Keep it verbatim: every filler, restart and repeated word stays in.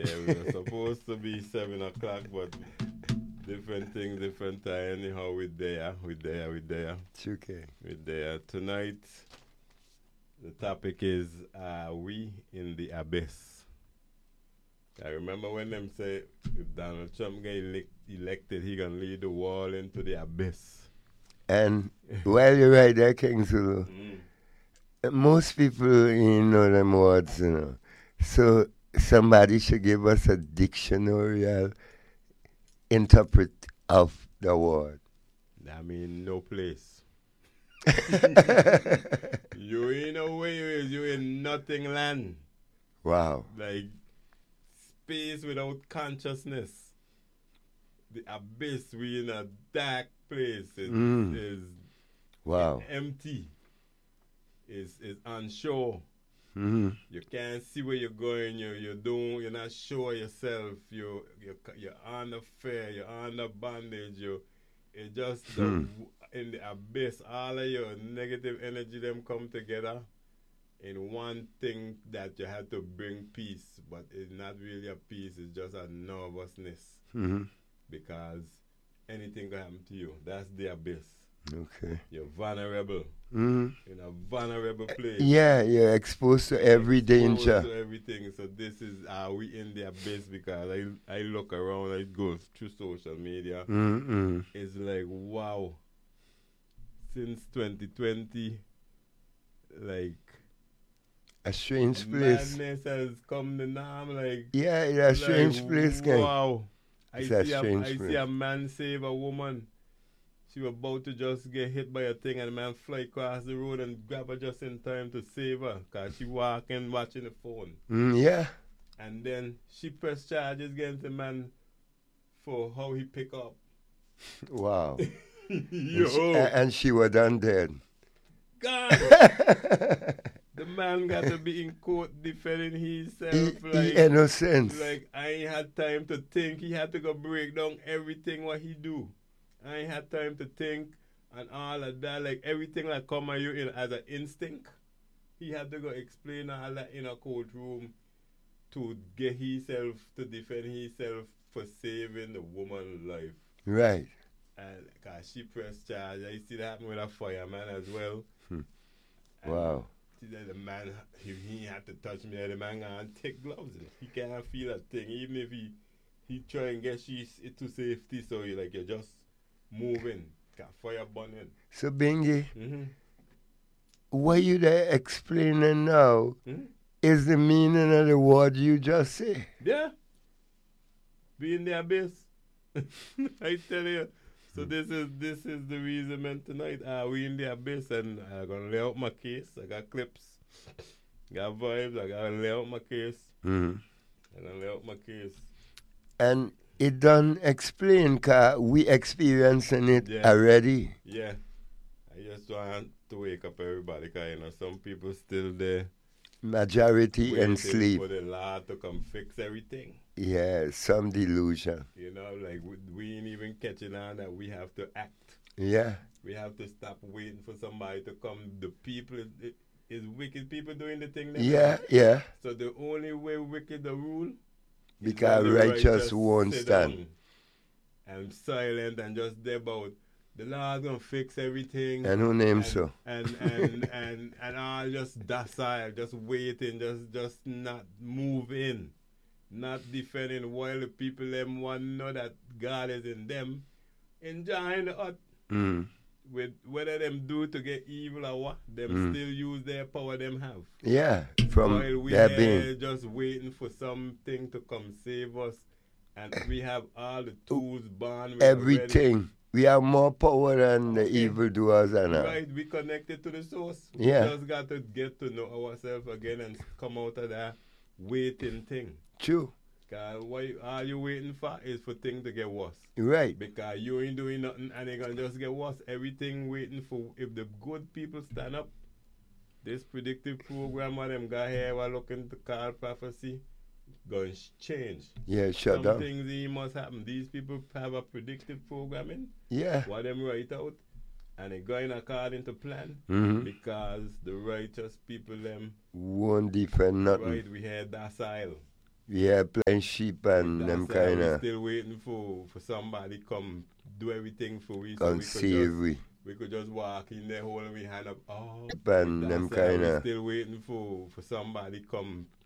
Yeah, we were supposed to be seven o'clock, but different thing, different time. Anyhow, we there, we there, we there, It's okay. we there. Tonight, the topic is Are we in the abyss? I remember when them say if Donald Trump get elect, elected, he gonna lead the world into the abyss. And while you're right there, King Zulu, Mm. most people you know them words, you know. So somebody should give us a dictionary interpret of the word. I mean, no place. You ain't know where you is. You in nothing land. Wow. Like space without consciousness. The abyss. We in a dark place. It Mm. is Wow. empty. It's, it's unsure. Mm-hmm. You can't see where you're going. You you don't. You're not sure yourself. You you you're under fear. You're under bondage. You it just Hmm. the, in the abyss. All of your negative energy them come together in one thing that you have to bring peace, but it's not really a peace. It's just a nervousness Mm-hmm. because anything can happen to you. That's the abyss. Okay. You're vulnerable Mm-hmm. in a vulnerable place. Yeah, you're exposed to every Exposed danger. to everything. So this is are we in the abyss? Because I I look around, I go through social media. Mm-hmm. It's like wow. Since twenty twenty, like A strange place. madness has come the norm. Like Yeah, it's a strange like, place, King. wow. I It's see a a, strange I see place. a man save a woman. She was about to just get hit by a thing, and the man fly across the road and grab her just in time to save her, cause she walking watching the phone. Mm, yeah. And then she pressed charges against the man for how he pick up. Wow. And she, Yo, a- and she was done dead. God, the man got to be in court defending himself. he, like, he innocent. like I ain't had time to think. He had to go break down everything what he do. I ain't had time to think and all of that. Like everything that come at you in as an instinct. He had to go explain all that in a courtroom to get himself to defend himself for saving the woman's life. Right. And cause she pressed charge. I see that happen with a fireman as well. Hmm. And Wow. see that the man, he, he had to touch me. The man gonna take gloves. He can't feel a thing. Even if he he try and get she to safety, so you like you're just moving. Got fire burning. So, Bingy, Mm-hmm. what you there explaining now Mm-hmm. is the meaning of the word you just say. Yeah. Be in the abyss. I tell you. So this is this is the reason, man. Tonight, uh, we in the abyss, and I'm gonna lay out my case. I got clips, got vibes. I gotta lay out my case. Mm. I'm gonna lay out my case. And it done explain, cause we experiencing it Yeah. already. Yeah, I just want to wake up everybody, cause you know some people still there Majority in waiting sleep. for the Lord to come fix everything. Yeah, some delusion. You know, like we, we ain't even catching on that we have to act. Yeah. We have to stop waiting for somebody to come. The people is, is wicked people doing the thing. Them. Yeah, yeah. So the only way wicked the rule is Because when the righteous won't sit stand. down and silent and just there about the Lord's gonna fix everything. And who named and, so? And and and and all just docile, just waiting, just just not move in, not defending while the people them want to know that God is in them, enjoying the earth. Mm. With whether them do to get evil or what, them Mm. still use their power them have. Yeah, from While we their here being. just waiting for something to come save us, and we have all the tools born with Everything. We have more power than the Okay. evildoers and all. Right, we connected to the source. Yeah. We just got to get to know ourselves again and come out of that waiting thing. True. Cause what you, all you waiting for is for things to get worse. Right. Because you ain't doing nothing and they gonna just get worse. Everything waiting for if the good people stand up. This predictive program what them got here we're looking to call prophecy gonna sh- change. Yeah, shut Some down. things here must happen. These people have a predictive programming, Yeah. what them write out, and it going according to plan Mm-hmm. because the righteous people them Won't defend nothing. right we had docile. We have plenty sheep and That's them why kind we of still waiting for, for somebody come do everything for we. So come we could save just, we. we could just walk in there holding we hand up. Oh, And that's them why kind we of still waiting for, for somebody come